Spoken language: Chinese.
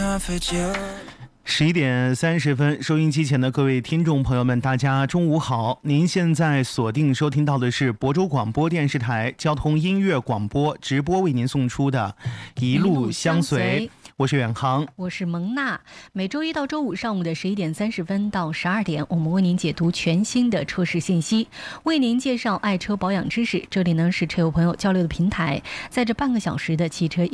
11点30分，收音机前的各位听众朋友们，大家中午好！您现在锁定收听到的是亳州广播电视台交通音乐广播直播为您送出的《一路相随》。我是远航， 我是蒙娜。每周一到周五上午的11点30分到12点，我们为您解读全新的车市信息，为您介绍爱车保养知识。这里呢是车友朋友交流的平台，在这半个小时的汽车